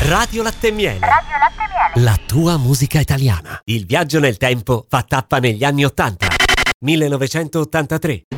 Radio Latte e Miele. Radio Latte e Miele. La tua musica italiana. Il viaggio nel tempo fa tappa negli anni 80. 1983.